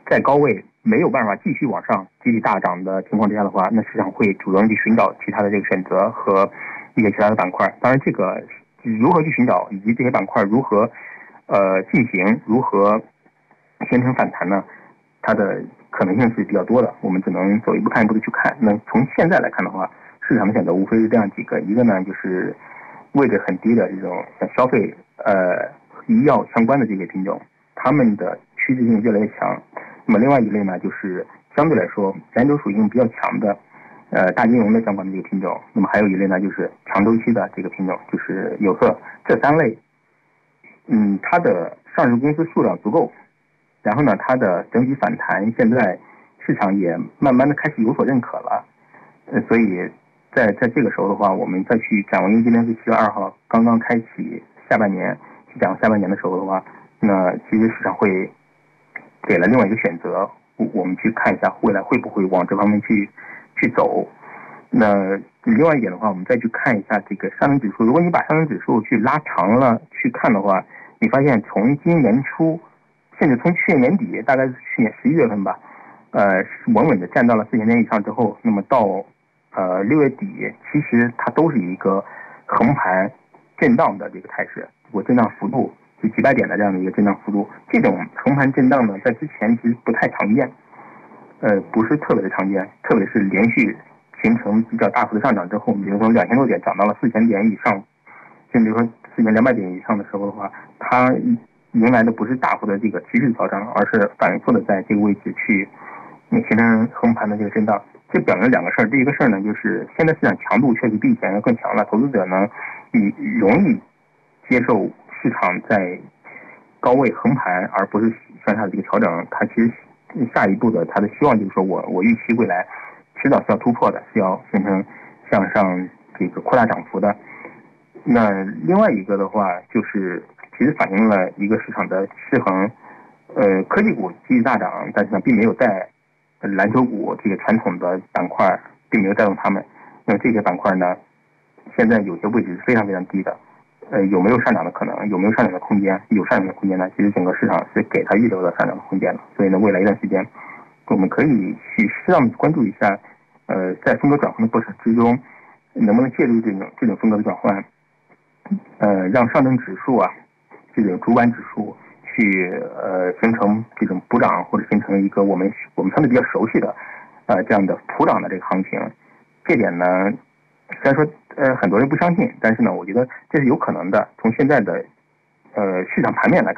在高位没有办法继续往上继续大涨的情况之下的话，那市场会主动去寻找其他的这个选择和一些其他的板块。当然，这个如何去寻找以及这些板块如何进行，如何形成反弹呢？它的可能性是比较多的，我们只能走一步看一步的去看。那从现在来看的话，市场的选择无非是这样几个，一个呢就是位置很低的这种像消费、医药相关的这些品种，它们的趋势性越来越强。那么另外一类呢，就是相对来说蓝筹属性比较强的，大金融的相关的这个品种。那么还有一类呢，就是长周期的这个品种，就是有色。这三类，它的上市公司数量足够，然后呢，它的整体反弹现在市场也慢慢的开始有所认可了。所以在这个时候的话，我们再去展望，因为今天是7月2号，刚刚开启下半年，去展望下半年的时候的话，那其实市场会给了另外一个选择，我们去看一下未来会不会往这方面去走。那另外一点的话，我们再去看一下这个上证指数。如果你把上证指数去拉长了去看的话，你发现从今年初，甚至从去年年底，大概是去年11月份吧，稳稳的站到了4000点以上之后，那么到6月底，其实它都是一个横盘震荡的这个态势，我震荡幅度就几百点的这样的一个震荡幅度。这种横盘震荡呢，在之前其实不太常见，不是特别的常见，特别是连续形成比较大幅的上涨之后，比如说2000多点涨到了4000点以上，甚至说4200点以上的时候的话，它迎来的不是大幅的这个趋势调整，而是反复的在这个位置去形成横盘的这个震荡。这表明两个事儿，第一个事儿呢，就是现在市场强度确实比以前要更强了，投资者呢容易接受市场在高位横盘，而不是向下的这个调整。它其实下一步的它的希望就是说我预期未来迟早是要突破的，是要形成向上这个扩大涨幅的。那另外一个的话，就是其实反映了一个市场的失衡。科技股继续大涨，但是呢，并没有带蓝筹股这个传统的板块，并没有带动他们。那么这些板块呢，现在有些位置是非常非常低的。有没有上涨的可能？有没有上涨的空间？有上涨的空间呢？其实整个市场是给它预留了上涨的空间了。所以呢，未来一段时间，我们可以去适当关注一下，在风格转换的过程之中，能不能介入这种风格的转换，让上证指数啊，这种主板指数去形成这种补涨，或者形成一个我们相对比较熟悉的这样的普涨的这个行情。这点呢，虽然说很多人不相信，但是呢，我觉得这是有可能的。从现在的市场盘面来看。